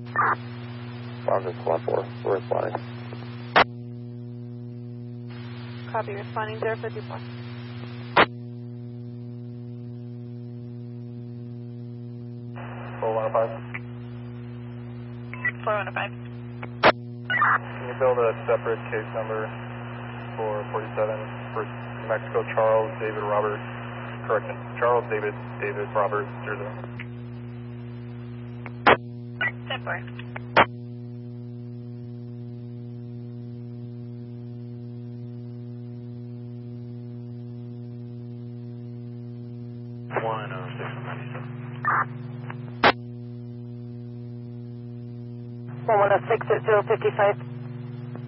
Roger, squad 4. We're responding. Copy, responding 054. 415. Can you build a separate case number for 47 for New Mexico, Charles David Robert, correction, Charles David Robert 00. 10-4. One 106 at 055.